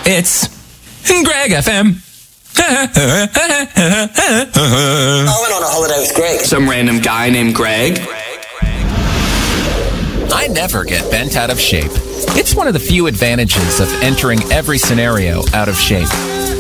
It's Greg FM. I went on a holiday with Greg. Some random guy named Greg. I never get bent out of shape. It's one of the few advantages of entering every scenario out of shape.